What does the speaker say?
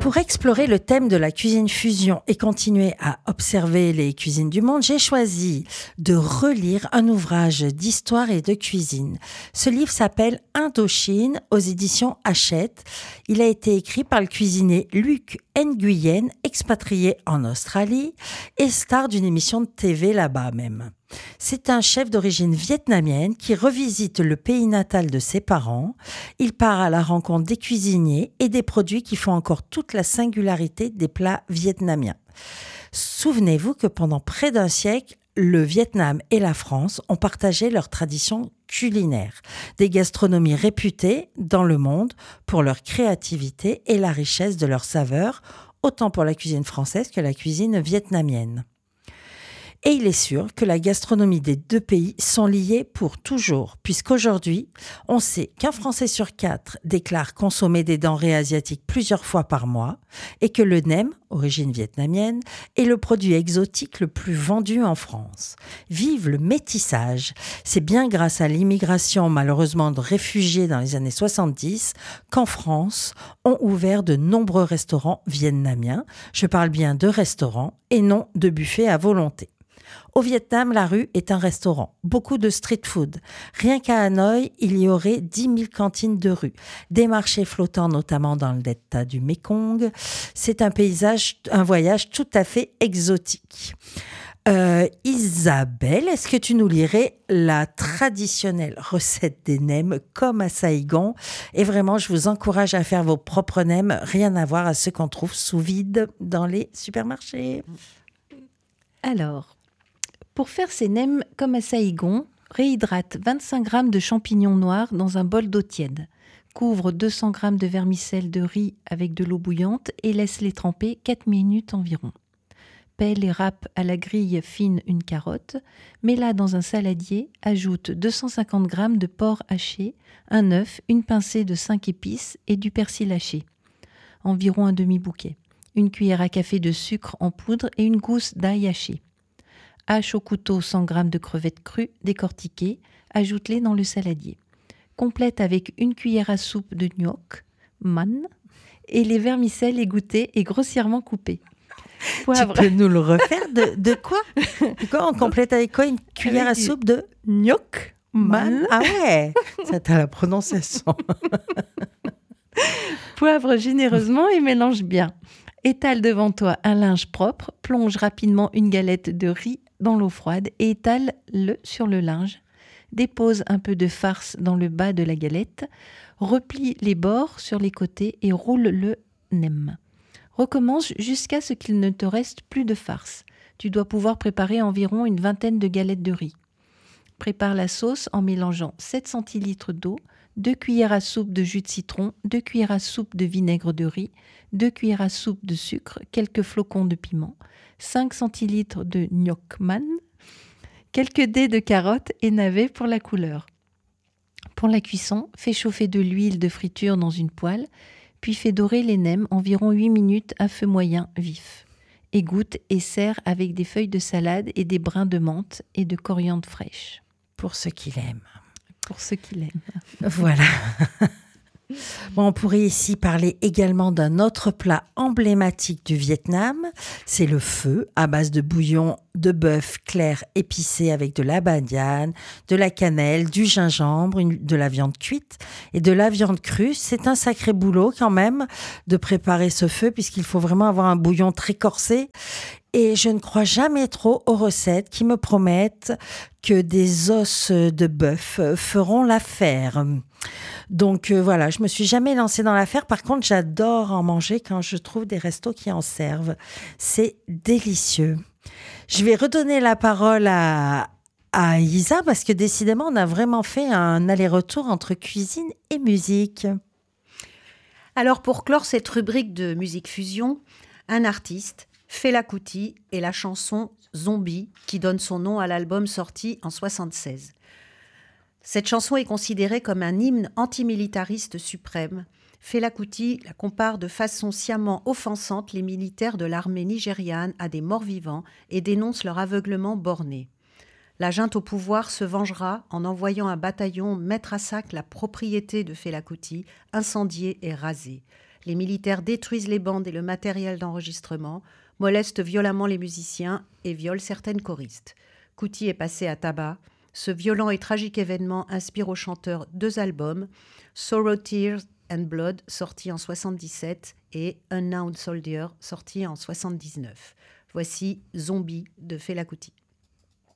Pour explorer le thème de la cuisine fusion et continuer à observer les cuisines du monde, j'ai choisi de relire un ouvrage d'histoire et de cuisine. Ce livre s'appelle Indochine aux éditions Hachette. Il a été écrit par le cuisinier Luc Nguyen, expatrié en Australie et star d'une émission de TV là-bas même. C'est un chef d'origine vietnamienne qui revisite le pays natal de ses parents. Il part à la rencontre des cuisiniers et des produits qui font encore toute la singularité des plats vietnamiens. Souvenez-vous que pendant près d'un siècle, le Vietnam et la France ont partagé leurs traditions culinaires, des gastronomies réputées dans le monde pour leur créativité et la richesse de leurs saveurs, autant pour la cuisine française que la cuisine vietnamienne. Et il est sûr que la gastronomie des deux pays sont liées pour toujours, puisqu'aujourd'hui, on sait qu'un Français sur 4 déclare consommer des denrées asiatiques plusieurs fois par mois et que le nem, origine vietnamienne, est le produit exotique le plus vendu en France. Vive le métissage! C'est bien grâce à l'immigration malheureusement de réfugiés dans les années 70 qu'en France, ont ouvert de nombreux restaurants vietnamiens. Je parle bien de restaurants et non de buffets à volonté. Au Vietnam, la rue est un restaurant. Beaucoup de street food. Rien qu'à Hanoï, il y aurait 10 000 cantines de rue. Des marchés flottants, notamment dans le delta du Mékong. C'est un voyage tout à fait exotique. Isabelle, est-ce que tu nous lirais la traditionnelle recette des nems comme à Saïgon? Et vraiment, je vous encourage à faire vos propres nems. Rien à voir à ceux qu'on trouve sous vide dans les supermarchés. Alors, pour faire ces nems comme à Saïgon, réhydrate 25 g de champignons noirs dans un bol d'eau tiède. Couvre 200 g de vermicelle de riz avec de l'eau bouillante et laisse-les tremper 4 minutes environ. Pèle et râpe à la grille fine une carotte, mets-la dans un saladier, ajoute 250 g de porc haché, un œuf, une pincée de 5 épices et du persil haché, environ un demi-bouquet, une cuillère à café de sucre en poudre et une gousse d'ail haché. Hache au couteau 100 g de crevettes crues décortiquées, ajoute-les dans le saladier. Complète avec une cuillère à soupe de gnoc, man, et les vermicelles égouttées et grossièrement coupées. Poivre. Tu peux nous le refaire de quoi? On complète avec quoi? Une cuillère à soupe de gnoc, man. Ah ouais, ça t'a la prononciation. Poivre généreusement et mélange bien. Étale devant toi un linge propre, plonge rapidement une galette de riz dans l'eau froide et étale-le sur le linge. Dépose un peu de farce dans le bas de la galette, replie les bords sur les côtés et roule le nem. Recommence jusqu'à ce qu'il ne te reste plus de farce. Tu dois pouvoir préparer environ une vingtaine de galettes de riz. Prépare la sauce en mélangeant 7 centilitres d'eau, 2 cuillères à soupe de jus de citron, 2 cuillères à soupe de vinaigre de riz, 2 cuillères à soupe de sucre, quelques flocons de piment, 5 centilitres de gnoc man, quelques dés de carottes et navets pour la couleur. Pour la cuisson, fais chauffer de l'huile de friture dans une poêle, puis fais dorer les nems environ 8 minutes à feu moyen vif. Égoutte et sers avec des feuilles de salade et des brins de menthe et de coriandre fraîche. Pour ceux qui l'aiment. Pour ceux qui l'aiment. Voilà. Bon, on pourrait ici parler également d'un autre plat emblématique du Vietnam. C'est le pho, à base de bouillon de bœuf clair épicé avec de la badiane, de la cannelle, du gingembre, de la viande cuite et de la viande crue. C'est un sacré boulot quand même de préparer ce pho puisqu'il faut vraiment avoir un bouillon très corsé. Et je ne crois jamais trop aux recettes qui me promettent que des os de bœuf feront l'affaire. Donc voilà, je me suis jamais lancée dans l'affaire. Par contre, j'adore en manger quand je trouve des restos qui en servent. C'est délicieux. Je vais redonner la parole à Isa parce que décidément, on a vraiment fait un aller-retour entre cuisine et musique. Alors pour clore cette rubrique de musique fusion, un artiste, Fela Kuti, et la chanson Zombie qui donne son nom à l'album sorti en 1976. Cette chanson est considérée comme un hymne antimilitariste suprême. Fela Kuti la compare de façon sciemment offensante les militaires de l'armée nigériane à des morts-vivants et dénonce leur aveuglement borné. La junte au pouvoir se vengera en envoyant un bataillon mettre à sac la propriété de Fela Kuti, incendiée et rasée. Les militaires détruisent les bandes et le matériel d'enregistrement, molestent violemment les musiciens et violent certaines choristes. Kuti est passé à tabac. Ce violent et tragique événement inspire au chanteur 2 albums, Sorrow, Tears and Blood, sorti en 1977, et Unknown Soldier, sorti en 1979. Voici Zombie de Fela Kuti.